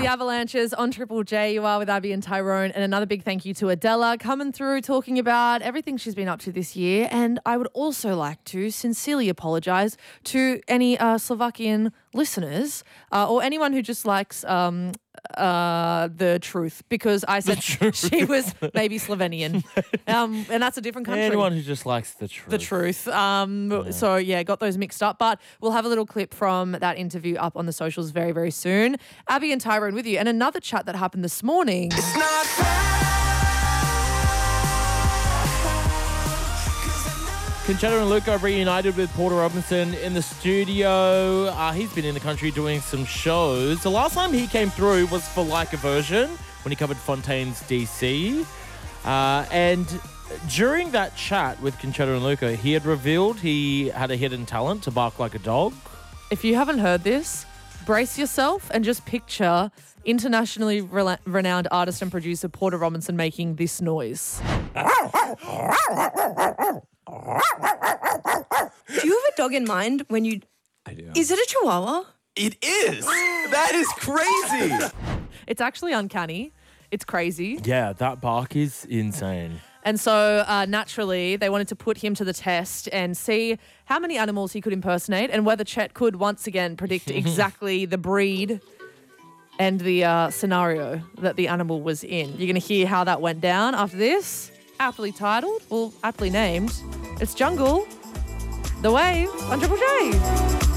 the Avalanches on Triple J. You are with Abby and Tyrone. And another big thank you to Adela coming through, talking about everything she's been up to this year. And I would also like to sincerely apologise to any Slovakian listeners or anyone who just likes the truth, because I said she was maybe Slovenian. And that's a different country. Anyone who just likes the truth. The truth. So, yeah, got those mixed up. But we'll have a little clip from that interview up on the socials very, very soon. Abby and Tyrone with you. And another chat that happened this morning. It's not fair. Conchetta and Luca reunited with Porter Robinson in the studio. He's been in the country doing some shows. The last time he came through was for Like a Version when he covered Fontaine's DC. And during that chat with Conchetta and Luca, he had revealed he had a hidden talent to bark like a dog. If you haven't heard this, brace yourself and just picture internationally renowned artist and producer Porter Robinson making this noise. Do you have a dog in mind when you... I do. Is it a chihuahua? It is. That is crazy. It's actually uncanny. It's crazy. Yeah, that bark is insane. And so naturally, they wanted to put him to the test and see how many animals he could impersonate and whether Chet could once again predict exactly the breed and the scenario that the animal was in. You're going to hear how that went down after this. Aptly titled, well, aptly named. It's Jungle, The Wave on Triple J.